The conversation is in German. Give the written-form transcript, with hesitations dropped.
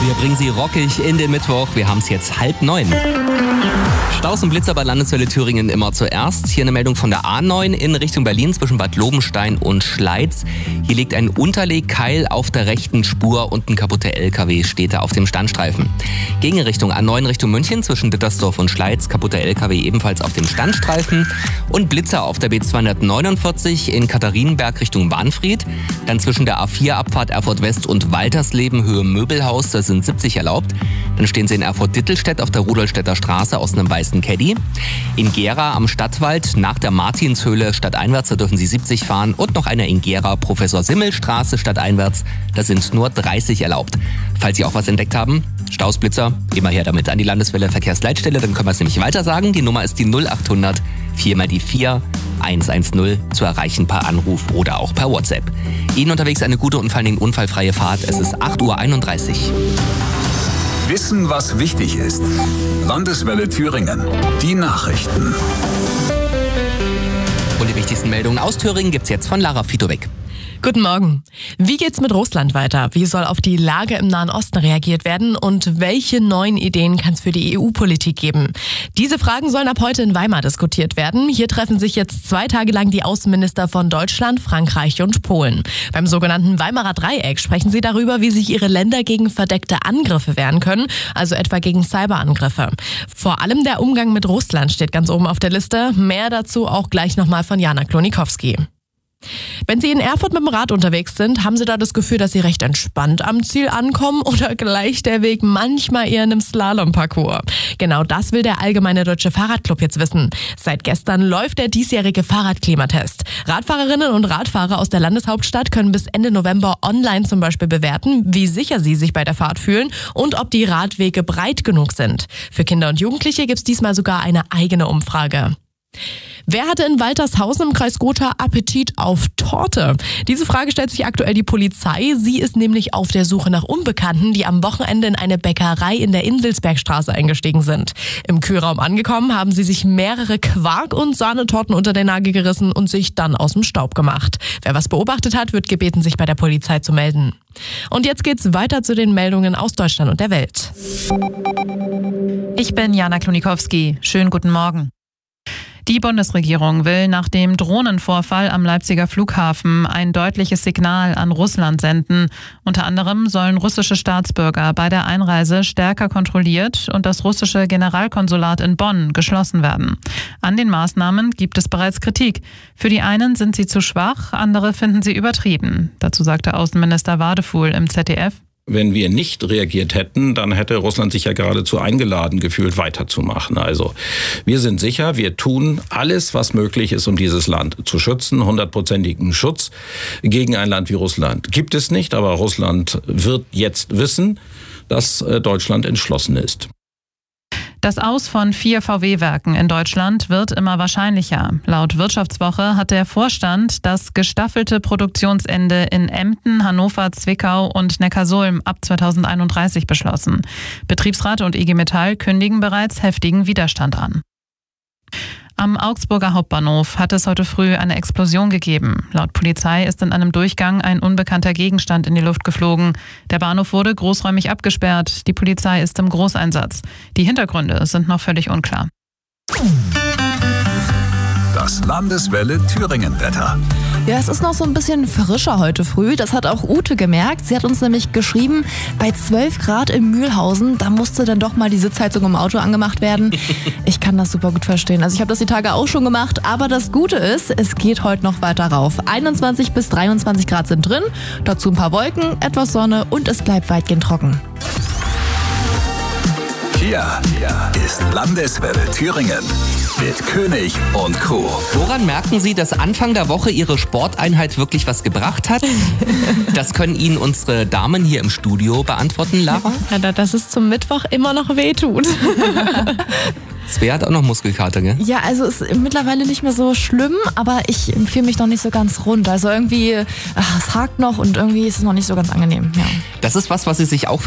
Wir bringen Sie rockig in den Mittwoch. Wir haben es jetzt 8:30. Staus und Blitzer bei Landeswelle Thüringen immer zuerst. Hier eine Meldung von der A9 in Richtung Berlin zwischen Bad Lobenstein und Schleiz. Hier liegt ein Unterlegkeil auf der rechten Spur und ein kaputter LKW steht da auf dem Standstreifen. Gegenrichtung A9 Richtung München zwischen Dittersdorf und Schleiz. Kaputter LKW ebenfalls auf dem Standstreifen. Und Blitzer auf der B249 in Katharinenberg Richtung Bahnfried. Dann zwischen der A4-Abfahrt Erfurt West und Waltersleben Höhe Möbelhaus. Da sind 70 erlaubt. Dann stehen Sie in Erfurt-Dittelstedt auf der Rudolstädter Straße aus einem weißen Caddy. In Gera am Stadtwald nach der Martinshöhle stadteinwärts, da dürfen Sie 70 fahren. Und noch einer in Gera Professor-Simmel-Straße stadteinwärts, da sind nur 30 erlaubt. Falls Sie auch was entdeckt haben, Stausblitzer, immer her damit an die Landeswelle Verkehrsleitstelle, dann können wir es nämlich weiter sagen. Die Nummer ist die 0800 4x4 110 zu erreichen per Anruf oder auch per WhatsApp. Ihnen unterwegs eine gute und vor allen Dingen unfallfreie Fahrt. Es ist 8:31 Uhr. Wissen, was wichtig ist. Landeswelle Thüringen. Die Nachrichten. Und die wichtigsten Meldungen aus Thüringen gibt's jetzt von Lara Fitowek. Guten Morgen. Wie geht's mit Russland weiter? Wie soll auf die Lage im Nahen Osten reagiert werden? Und welche neuen Ideen kann es für die EU-Politik geben? Diese Fragen sollen ab heute in Weimar diskutiert werden. Hier treffen sich jetzt 2 Tage lang die Außenminister von Deutschland, Frankreich und Polen. Beim sogenannten Weimarer Dreieck sprechen sie darüber, wie sich ihre Länder gegen verdeckte Angriffe wehren können, also etwa gegen Cyberangriffe. Vor allem der Umgang mit Russland steht ganz oben auf der Liste. Mehr dazu auch gleich nochmal von Jana Klonikowski. Wenn Sie in Erfurt mit dem Rad unterwegs sind, haben Sie da das Gefühl, dass Sie recht entspannt am Ziel ankommen oder gleicht der Weg manchmal eher in einem Slalomparcours? Genau das will der Allgemeine Deutsche Fahrradclub jetzt wissen. Seit gestern läuft der diesjährige Fahrradklimatest. Radfahrerinnen und Radfahrer aus der Landeshauptstadt können bis Ende November online zum Beispiel bewerten, wie sicher sie sich bei der Fahrt fühlen und ob die Radwege breit genug sind. Für Kinder und Jugendliche gibt es diesmal sogar eine eigene Umfrage. Wer hatte in Waltershausen im Kreis Gotha Appetit auf Torte? Diese Frage stellt sich aktuell die Polizei. Sie ist nämlich auf der Suche nach Unbekannten, die am Wochenende in eine Bäckerei in der Inselsbergstraße eingestiegen sind. Im Kühlraum angekommen, haben sie sich mehrere Quark- und Sahnetorten unter den Nagel gerissen und sich dann aus dem Staub gemacht. Wer was beobachtet hat, wird gebeten, sich bei der Polizei zu melden. Und jetzt geht's weiter zu den Meldungen aus Deutschland und der Welt. Ich bin Jana Klonikowski. Schönen guten Morgen. Die Bundesregierung will nach dem Drohnenvorfall am Leipziger Flughafen ein deutliches Signal an Russland senden. Unter anderem sollen russische Staatsbürger bei der Einreise stärker kontrolliert und das russische Generalkonsulat in Bonn geschlossen werden. An den Maßnahmen gibt es bereits Kritik. Für die einen sind sie zu schwach, andere finden sie übertrieben. Dazu sagte Außenminister Wadefuhl im ZDF: Wenn wir nicht reagiert hätten, dann hätte Russland sich ja geradezu eingeladen gefühlt, weiterzumachen. Also wir sind sicher, wir tun alles, was möglich ist, um dieses Land zu schützen. 100%igen Schutz gegen ein Land wie Russland gibt es nicht. Aber Russland wird jetzt wissen, dass Deutschland entschlossen ist. Das Aus von 4 VW-Werken in Deutschland wird immer wahrscheinlicher. Laut Wirtschaftswoche hat der Vorstand das gestaffelte Produktionsende in Emden, Hannover, Zwickau und Neckarsulm ab 2031 beschlossen. Betriebsrat und IG Metall kündigen bereits heftigen Widerstand an. Am Augsburger Hauptbahnhof hat es heute früh eine Explosion gegeben. Laut Polizei ist in einem Durchgang ein unbekannter Gegenstand in die Luft geflogen. Der Bahnhof wurde großräumig abgesperrt. Die Polizei ist im Großeinsatz. Die Hintergründe sind noch völlig unklar. Das Landeswelle Thüringen-Wetter. Ja, es ist noch so ein bisschen frischer heute früh. Das hat auch Ute gemerkt. Sie hat uns nämlich geschrieben, bei 12 Grad in Mühlhausen, da musste dann doch mal die Sitzheizung im Auto angemacht werden. Ich kann das super gut verstehen. Also ich habe das die Tage auch schon gemacht. Aber das Gute ist, es geht heute noch weiter rauf. 21 bis 23 Grad sind drin. Dazu ein paar Wolken, etwas Sonne und es bleibt weitgehend trocken. Hier ist Landeswelle Thüringen mit König und Co. Woran merken Sie, dass Anfang der Woche Ihre Sporteinheit wirklich was gebracht hat? Das können Ihnen unsere Damen hier im Studio beantworten, Lara. Ja, dass es zum Mittwoch immer noch wehtut. Svea hat auch noch Muskelkater, gell? Ja, also ist mittlerweile nicht mehr so schlimm, aber ich fühle mich noch nicht so ganz rund. Also irgendwie, es hakt noch und irgendwie ist es noch nicht so ganz angenehm. Ja. Das ist was Sie sich auch